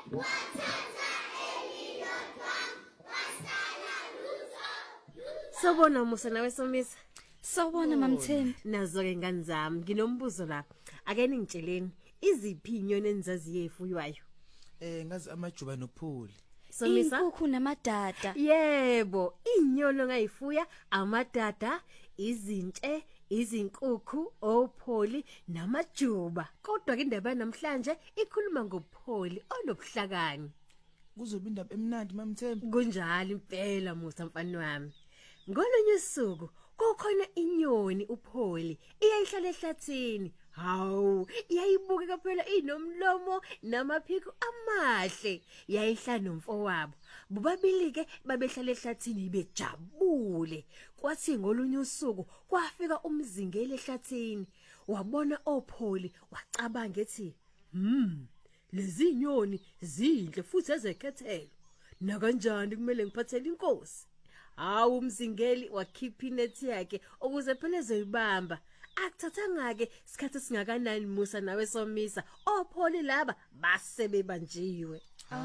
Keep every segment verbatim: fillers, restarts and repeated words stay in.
Sawubona Musa nawe Somisa. Sawubona Mamthembi. Nazo-ke ngani zami, nginombuzo la. Ake ningitsheleni, iziphi inyoni enizaziyo efuywayo? Eh ngazi amajuba nophuli. Somisa? Inkukhu namadada. Yebo, inyoni ongayifuya amadada, izintshe, izinkukhu, opholi namajuba. Kodwa ke indaba namhlanje ikhuluma ngopholi onobuhlakani. Kuzoba indaba emnandi Mamthembi. Kunjalo impela Musa mfana wami. Ngolunye usuku kukhona inyoni upholi iyayihlala ehlathini. Hawu, iyayibuka phela inomlomo namaphiko amahle. Yayihlala nomfowabo. Bobabili ke babehlala ehlathini bejabule. Kwathi ngolunye usuku kwafika umzingeli ehlathini. Wabona opholi wacabanga ethi, "Hmm, lezi nyoni zinhle futhi ezekhethelo. Na kanjani kumele ngiphathele inkosi?" Hawu umzingeli wakhipha inethi yakhe ukuze phela ezoyibamba. Akuthathanga ke isikhathi singakanani Musa nawe Somisa, opholi laba base bebanjiwe.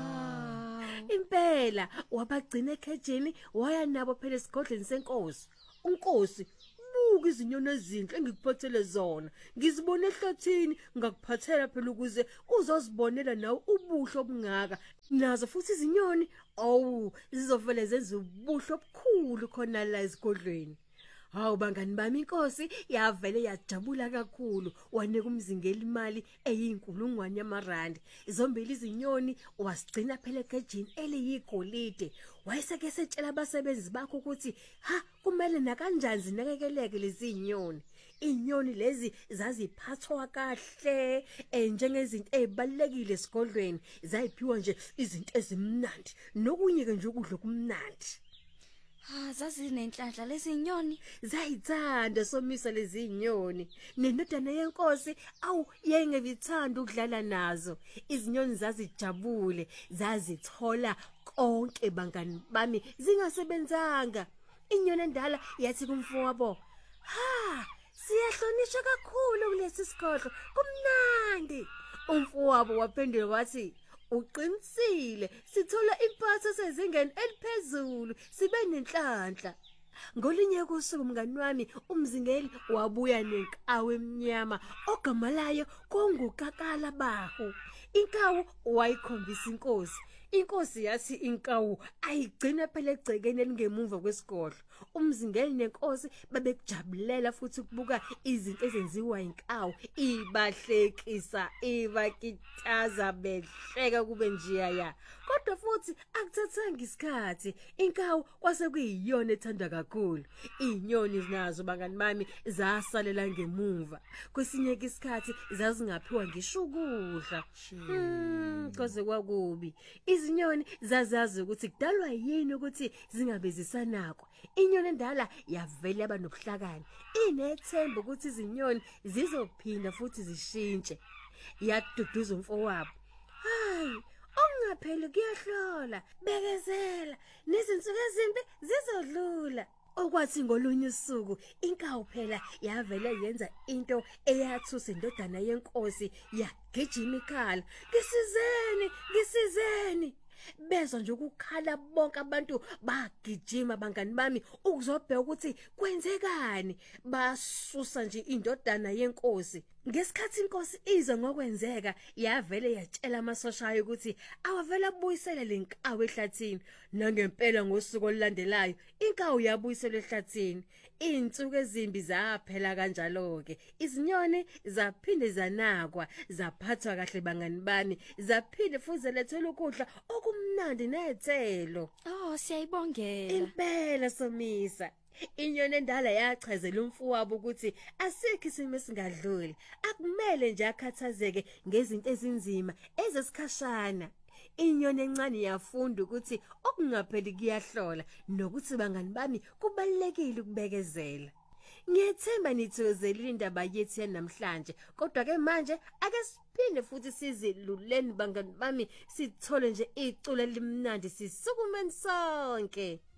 Ah, Impela wabagcina ekhejeni waya nabo phela esigodleni senkosi. Unkosi, buka izinyoni ezinhle engikuphathele zona. Ngizibone ehlathini ngakuphathela phela ukuze uzozibonela nawe ubuhle obungaka. Nazo futhi izinyoni, awu, zizovele zenze ubuhle obukhulu khona la esigodlweni. Hawu bangani bami, inkosi yavele yajabula kakhulu, wanika umzingeli imali eyinkulungwane yamarandi. Zombili izinyoni wasigcina phela ekhejini eliyigolide. Wayeseke setshela abasebenzi bakho ukuthi ha kumele na kanjani zinakekeleke lezi inyoni. Inyoni lezi zaziphathwa kahle njengezinto ezibalekile esigodlweni, zayiphiwa nje izinto ezimnandi nokunye ke nje ukudla kumnandi. ha zazinenhlanhla lezi nyoni. Zayithanda Somisa lezi inyoni. Nendodana yenkosi awu yayingevithanda ukudlala nazo. Izinyoni zazijabule, zazithola konke bangani bami zingasebenzanga. Inyoni endala yathi kumfowabo, "Ha, siyahlonishwa kakhulu kulesi sigodlo. Kumnandi." Umfowabo waphendula wathi, "Uqinisile, sithola impatho sezingeni eliphezulu, sibe nenhlanhla." Ngolinye kusuku mngani wami umzingeli wabuya nenkawu emnyama ogama layo kungukakala bahu. Inkawu wayikhombisa inkosi. Inkosi yathi inkawu ayigcina phela egcekeni elingemuva kwesigodlo. Umzingeli nenkosi babekujabulela futhi ukubuka izinto ezenziwa inkawu, ibahlekisa, ibakitaza behleka kube njiya ya. Kodwa futhi akuthathanga isikhathi, inkawu kwase kuyiyona ethanda kakhulu. Inyoni nazo bangani bami zasalela ngemuva. Kwesinye isikhathi zazingaphiwa ngisho ukudla. Hmm, kwaze kwakubi. Izinyoni zazazi ukuthi kudalwa yini ukuthi zingabe zisanakwa. Inyoni endala yavele yaba nobuhlakani. Inethemba ukuthi izinyoni zizophinda futhi zishintshe. Yaduduza umfowabo, "Hayi, ongapheli kuyahlola, bekezela, nezinsuku ezimbi zizodlula." Okwathi ngolunye usuku inkawu phela yavele yenza into eyathusa indodana yenkosi, yagijima ikhala, "Ngisizeni, ngisizeni." Bezwa nje ukukhala bonke abantu bagijima bangani bami ukuzobheka ukuthi kwenzekani. Basusa nje indodana yenkosi. Ngesikhathi inkosi iza ngokwenzeka yavele yatshela amasosha ayo ukuthi awavela abuyisele lenkawu ehlathini. Nangempela ngosuku olulandelayo inkawu yabuyiselwa ehlathini. Izinsuku ezimbi zaphela kanjalo ke. Izinyoni zaphinde zanakwa, zaphathwa kahle bangani bami, zaphinde futhi zelethela ukudla okumnandi nezithelo. Oh, siyayibongela. Impela Somisa. Inyoni endala yachazela umfowabo ukuthi asikho isimo esingadluli, akumele nje akhathazeke ngezinto ezinzima ezesikhashana. Inyoni encane yafunda ukuthi okungapheli kuyahlola nokuthi bangani bami kubalekile ukubekezela. Ngiyethemba nithokozela indaba yethu yanamhlanje, kodwa ke manje ake siphinde futhi siziluleni bangani bami, sithole nje iculo elimnandi sisukumeni sonke.